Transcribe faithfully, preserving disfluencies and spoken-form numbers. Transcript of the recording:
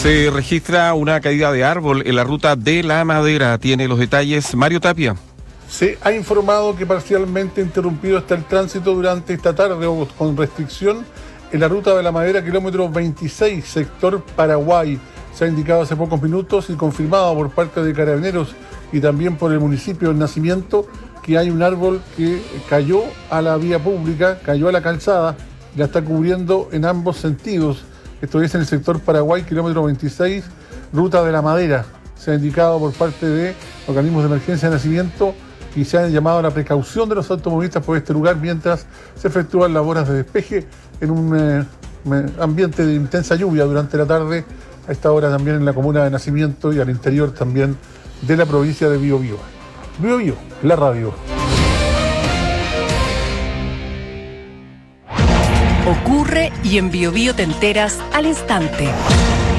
Se registra una caída de árbol en la ruta de La Madera. Tiene los detalles Mario Tapia. Se ha informado que parcialmente interrumpido está el tránsito durante esta tarde o con restricción en la ruta de La Madera, kilómetro veintiséis, sector Paraguay. Se ha indicado hace pocos minutos y confirmado por parte de Carabineros y también por el municipio del Nacimiento que hay un árbol que cayó a la vía pública, cayó a la calzada, y la está cubriendo en ambos sentidos. Esto es en el sector Paraguay, kilómetro veintiséis, ruta de La Madera. Se ha indicado por parte de organismos de emergencia de Nacimiento y se ha llamado a la precaución de los automovilistas por este lugar mientras se efectúan labores de despeje en un eh, ambiente de intensa lluvia durante la tarde, a esta hora también en la comuna de Nacimiento y al interior también de la provincia de Biobío. Biobío, la radio. Ocurre y en Biobío te enteras al instante.